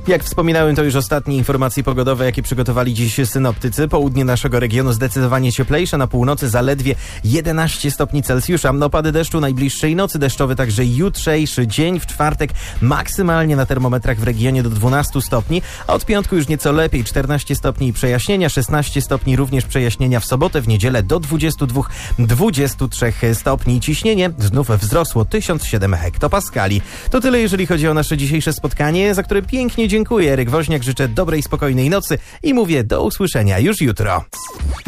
Jak wspominałem, to już ostatnie informacje pogodowe, jakie przygotowali dziś synoptycy. Południe naszego regionu zdecydowanie cieplejsze, na północy zaledwie 11 stopni Celsjusza. Opady deszczu najbliższej nocy, deszczowy także jutrzejszy dzień. W czwartek maksymalnie na termometrach w regionie do 12 stopni, a od piątku już nieco lepiej, 14 stopni i przejaśnienia, 16 stopni również przejaśnienia w sobotę, w niedzielę do 22-23 stopni. Ciśnienie znów wzrosło 1007 hektopaskali. To tyle, jeżeli chodzi o nasze dzisiejsze spotkanie, za które pięknie dziękuję. Eryk Woźniak, życzę dobrej, spokojnej nocy i mówię do usłyszenia już jutro.